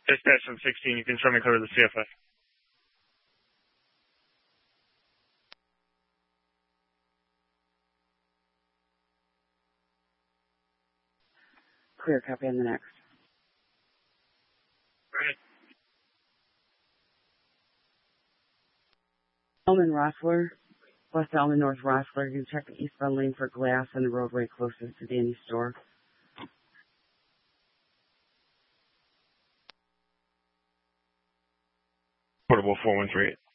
Dispatch from 16, you can show me clear to the CFA. Clear, copy on the next. Right. Elman Rossler, West Elman, North Rossler. You can check the eastbound lane for glass on the roadway closest to Danny's store. Portable 413.